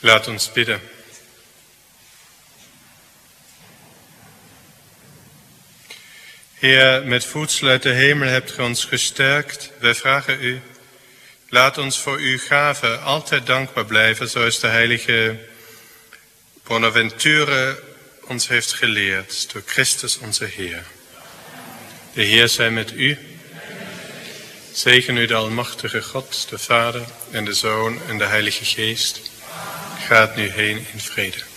Laat ons bidden. Heer, met voedsel uit de hemel hebt u ons gesterkt. Wij vragen u, laat ons voor uw gave altijd dankbaar blijven, zoals de heilige Bonaventure ons heeft geleerd, door Christus onze Heer. De Heer zij met u. Zegen u de almachtige God, de Vader en de Zoon en de Heilige Geest. Gaat nu heen in vrede.